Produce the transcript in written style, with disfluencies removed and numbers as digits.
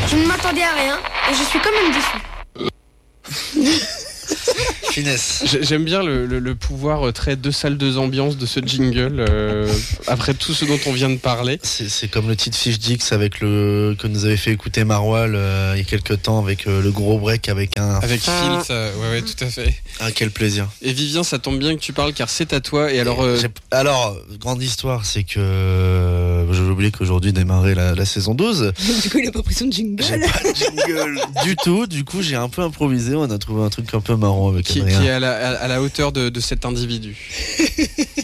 Je ne m'attendais à rien et je suis quand même déçu. Finesse. J'aime bien le pouvoir très deux salles, deux ambiances de ce jingle après tout ce dont on vient de parler. C'est comme le titre Fish Dix avec que nous avait fait écouter Maroual il y a quelques temps avec le gros break avec un... Avec Phil, ça, ouais, tout à fait. Ah, quel plaisir. Et Vivien, ça tombe bien que tu parles car c'est à toi. Et alors, grande histoire, c'est que j'ai oublié qu'aujourd'hui démarrait la saison 12. Du coup, il a pas pris son jingle. J'ai pas de jingle du tout. Du coup, j'ai un peu improvisé. On a trouvé un truc un peu marrant avec qui Adrien. est à la hauteur de cet individu.